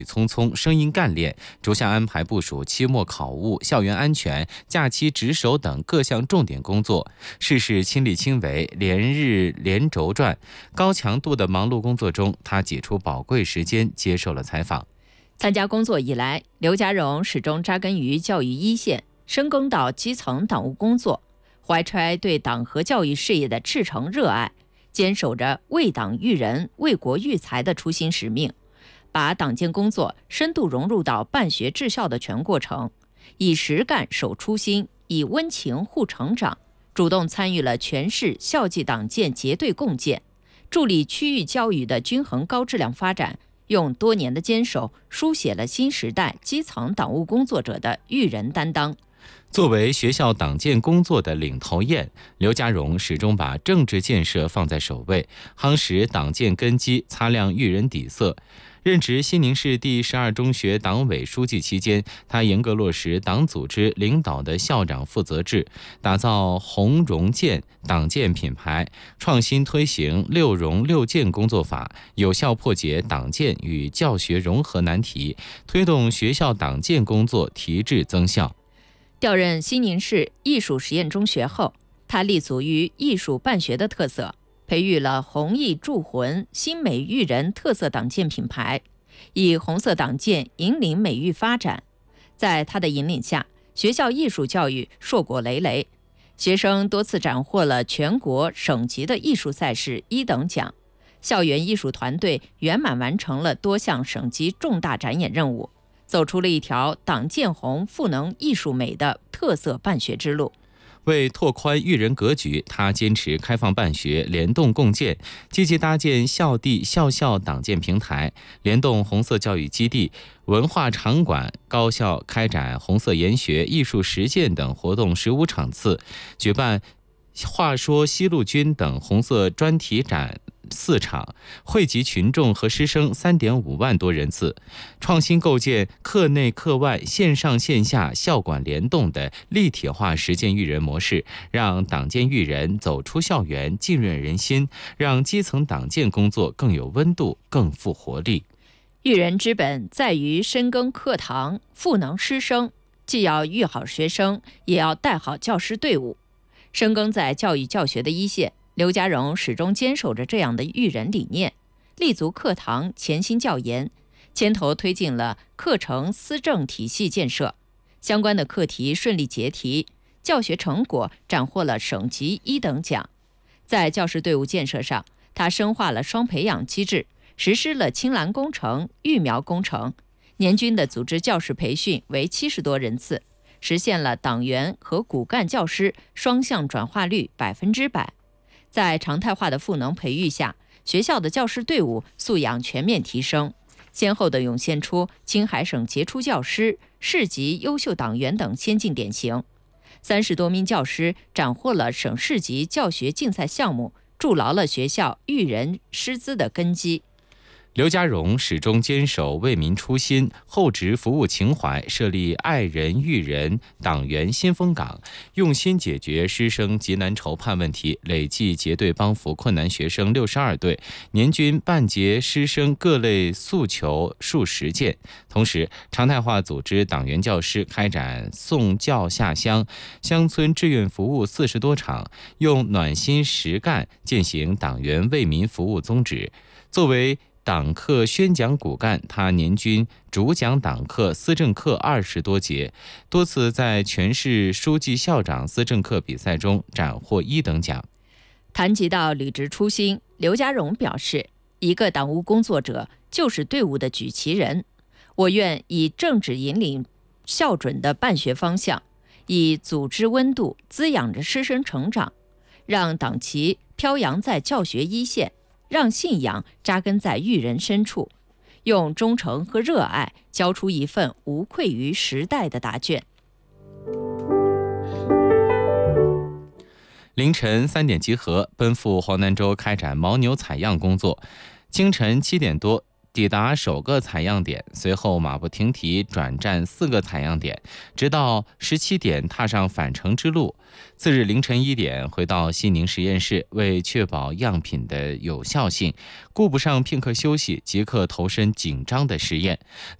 匆匆，声音干练，逐项安排部署期末考务、校园安全、假期值守等各项重点工作，事事亲力亲为，连日连轴转。高强度的忙碌工作中，他挤出宝贵时间接受了采访。 参加工作以来，刘家荣始终扎根于教育一线，深耕到基层党务工作，怀揣对党和教育事业的赤诚热爱，坚守着为党育人、为国育才的初心使命，把党建工作深度融入到办学治校的全过程，以实干守初心，以温情护成长，主动参与了全市校际党建结对共建，助力区域教育的均衡高质量发展，用多年的坚守书写了新时代基层党务工作者的育人担当。 作为学校党建工作的领头雁，刘家荣始终把政治建设放在首位，夯实党建根基，擦亮育人底色。任职西宁市第12中学党委书记期间，他严格落实党组织领导的校长负责制，打造红荣建党建品牌，创新推行6荣6建工作法，有效破解党建与教学融合难题，推动学校党建工作提质增效。 调任西宁市艺术实验中学后，他立足于艺术办学的特色，培育了红艺铸魂、新美育人特色党建品牌，以红色党建引领美育发展。在他的引领下，学校艺术教育硕果累累，学生多次斩获了全国、省级的艺术赛事1等奖，校园艺术团队圆满完成了多项省级重大展演任务，走出了一条党建红、赋能艺术美的特色办学之路。 为拓宽育人格局，他坚持开放办学、联动共建，积极搭建校地校校党建平台，联动红色教育基地、文化场馆、高校开展红色研学、艺术实践等活动15场次，举办话说西路军等红色专题展4场，汇集群众和师生3.5万多人次，创新构建课内课外、线上线下校管联动的立体化实践育人模式，让党建育人走出校园，浸润人心，让基层党建工作更有温度、更富活力。 育人之本在于深耕课堂，赋能师生，既要育好学生，也要带好教师队伍。深耕在教育教学的一线，刘家荣始终坚守着这样的育人理念，立足课堂，潜心教研，牵头推进了课程思政体系建设，相关的课题顺利结题，教学成果斩获了省级1等奖。在教师队伍建设上，他深化了双培养机制，实施了青蓝工程、育苗工程，年均的组织教师培训为70多人次，实现了党员和骨干教师双向转化率100%。在常态化的赋能培育下，学校的教师队伍素养全面提升，先后地涌现出青海省杰出教师、市级优秀党员等先进典型。30多名教师斩获了省市级教学竞赛项目，筑牢了学校育人师资的根基。 刘家荣始终坚守为民初心、厚植服务情怀，设立爱人育人党员先锋岗，用心解决师生急难愁盼问题，累计结对帮扶困难学生62对，年均办结师生各类诉求数十件。同时，常态化组织党员教师开展送教下乡、乡村志愿服务40多场，用暖心实干践行党员为民服务宗旨。作为党课宣讲骨干，他年均主讲党课、思政课20多节，多次在全市书记校长思政课比赛中斩获1等奖。 谈及到履职初心，刘家荣表示，一个党务工作者就是队伍的举旗人，我愿以政治引领校准的办学方向，以组织温度滋养着师生成长，让党旗飘扬在教学一线，让信仰扎根在育人深处，用忠诚和热爱交出一份无愧于时代的答卷。 凌晨3点集合，奔赴黄南州开展牦牛采样工作。清晨7点多， 抵达首个采样点，随后马不停蹄转战4个采样点，直到17点踏上返程之路。次日凌晨1点回到西宁实验室，为确保样品的有效性，顾不上片刻休息，即刻投身紧张的实验。